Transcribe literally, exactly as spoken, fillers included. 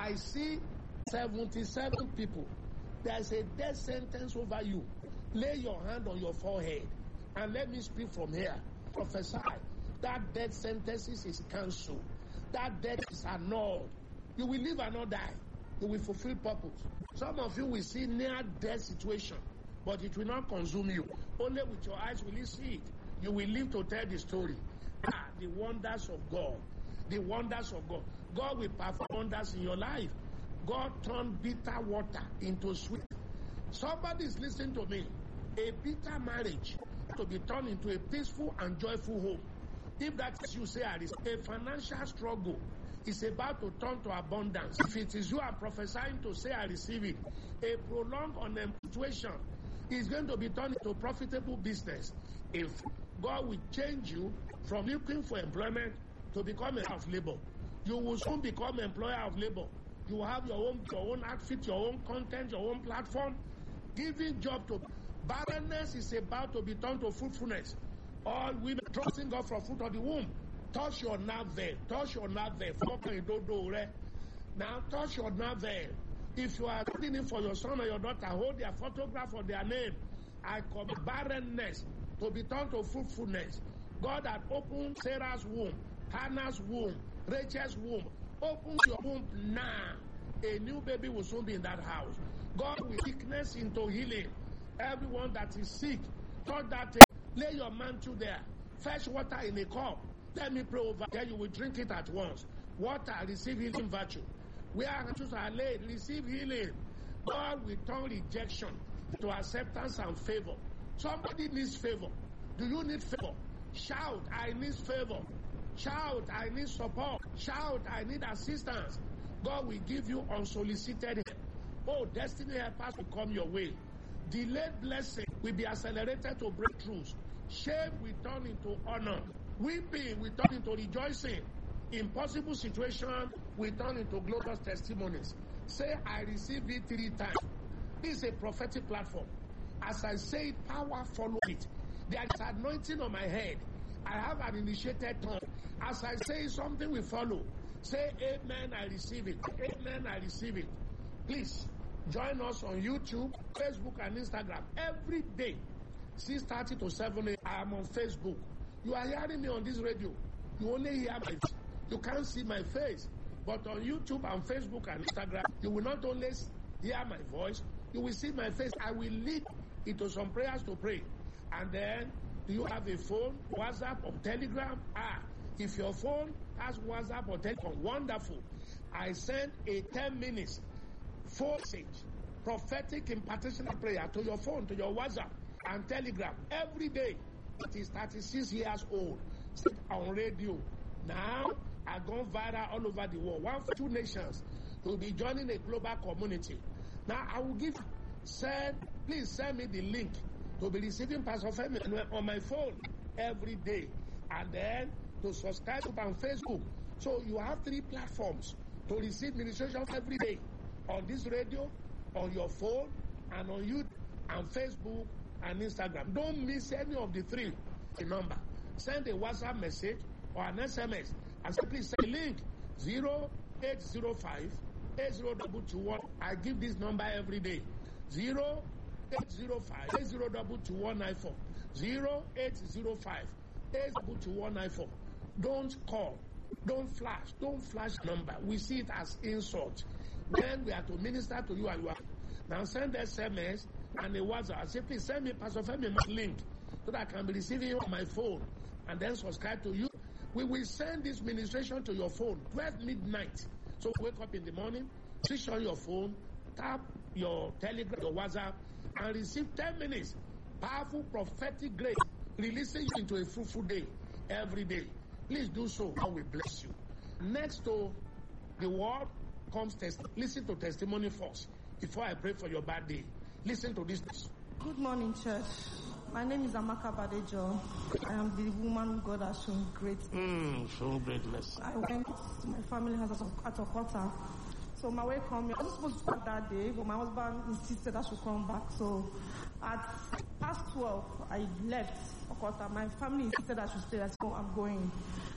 I see seventy-seven people. There's a death sentence over you. Lay your hand on your forehead and let me speak from here. Prophesy. That death sentence is cancelled. That death is annulled. You will live and not die. You will fulfill purpose. Some of you will see near death situation, but it will not consume you. Only with your eyes will you see it. You will live to tell the story. Ah, the wonders of God. The wonders of God. God will perform wonders in your life. God turned bitter water into sweet. Somebody is listening to me. A bitter marriage to be turned into a peaceful and joyful home. If that is you, say, a financial struggle is about to turn to abundance. If it is you are prophesying to say, I receive it. A prolonged unemployment situation is going to be turned into profitable business. If God will change you from looking for employment to become a of labor, you will soon become employer of labor. You will have your own, your own outfit, your own content, your own platform. Giving job to barrenness is about to be turned to fruitfulness. All women trusting God for fruit of the womb. Touch your navel. Touch your navel. Now touch your navel. If you are putting in for your son or your daughter, hold their photograph or their name. I call barrenness to be turned to fruitfulness. God had opened Sarah's womb, Hannah's womb, Rachel's womb. Open your womb now. A new baby will soon be in that house. God will sickness into healing. Everyone that is sick, touch that. Lay your mantle there. Fetch water in a cup. Let me pray over there. You will drink it at once. Water, receive healing virtue. Where hands are laid, receive healing. God will turn rejection to acceptance and favor. Somebody needs favor. Do you need favor? Shout, I need favor. Shout, I need support. Shout, I need assistance. God will give you unsolicited help. Oh, destiny helpers will come your way. Delayed blessing will be accelerated to breakthroughs. Shame will turn into honor. Weeping will turn into rejoicing. Impossible situation will turn into glorious testimonies. Say, I receive it three times. This is a prophetic platform. As I say it, power follow it. There is anointing on my head. I have an initiated tongue. As I say, something will follow. Say, amen, I receive it. Amen, I receive it. Please, join us on YouTube, Facebook, and Instagram. Every day, six thirty to seven a.m. I am on Facebook. You are hearing me on this radio. You only hear my voice. You can't see my face. But on YouTube and Facebook and Instagram, you will not only hear my voice, you will see my face. I will lead into some prayers to pray. And then, do you have a phone, WhatsApp, or Telegram? Ah, if your phone has WhatsApp or Telegram, wonderful. I send a ten minutes phone message, prophetic impartation prayer to your phone, to your WhatsApp and Telegram every day. It is thirty-six years old. Sit on radio. Now, I've gone viral all over the world. One for two nations will be joining a global community. Now, I will give, send, please send me the link to be receiving Pastor Femi on my phone every day. And then to subscribe on Facebook. So you have three platforms to receive ministration every day. On this radio, on your phone, and on YouTube, and Facebook, and Instagram. Don't miss any of the three. The number. Send a WhatsApp message or an S M S and simply send a link zero eight zero five eight zero two two one. I give this number every day. zero eight zero five eight zero two two one nine four. zero eight zero five eight zero two two one nine four. Don't call. Don't flash. Don't flash number. We see it as insult. Then we are to minister to you and you are. Now send S M S and a WhatsApp. Say, please send me Pastor Femi link so that I can be receiving it on my phone and then subscribe to you. We will send this ministration to your phone twelve midnight. So wake up in the morning, switch on your phone, tap your Telegram, your WhatsApp, and receive ten minutes. Powerful prophetic grace releasing you into a fruitful day every day. Please do so. God will bless you. Next to the word comes test. Listen to testimony first before I pray for your bad day. Listen to this. Good morning, church. My name is Amaka Badejo. I am the woman God has shown great. Mm, shown great mercy. I went to my family house at Okota. So my way coming, I was supposed to start that day, but my husband insisted I should come back. So at past twelve, I left Okota. My family insisted I should stay. I said, oh, I'm going.